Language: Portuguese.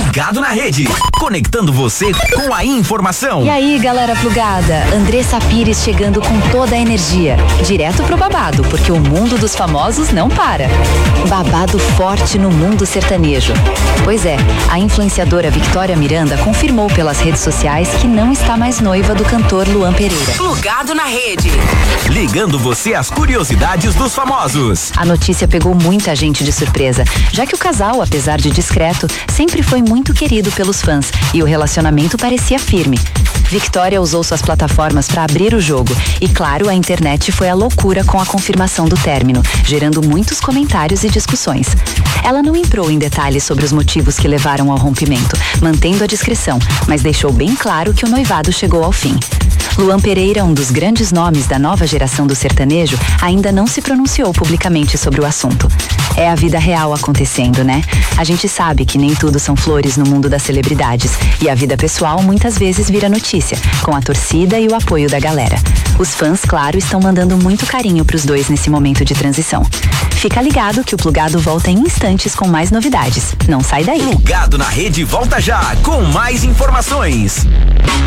Plugado na Rede, conectando você com a informação. E aí, galera plugada, Andressa Pires chegando com toda a energia, direto pro babado, porque o mundo dos famosos não para. Babado forte no mundo sertanejo. Pois é, a influenciadora Victoria Miranda confirmou pelas redes sociais que não está mais noiva do cantor Luan Pereira. Plugado na Rede. Ligando você às curiosidades dos famosos. A notícia pegou muita gente de surpresa, já que o casal, apesar de discreto, sempre foi muito querido pelos fãs e o relacionamento parecia firme. Victoria usou suas plataformas para abrir o jogo e, claro, a internet foi a loucura com a confirmação do término, gerando muitos comentários e discussões. Ela não entrou em detalhes sobre os motivos que levaram ao rompimento, mantendo a discrição, mas deixou bem claro que o noivado chegou ao fim. Luan Pereira, um dos grandes nomes da nova geração do sertanejo, ainda não se pronunciou publicamente sobre o assunto. É a vida real acontecendo, né? A gente sabe que nem tudo são flores no mundo das celebridades e a vida pessoal muitas vezes vira notícia, com a torcida e o apoio da galera. Os fãs, claro, estão mandando muito carinho pros dois nesse momento de transição. Fica ligado que o Plugado volta em instantes com mais novidades. Não sai daí. Plugado na Rede volta já com mais informações.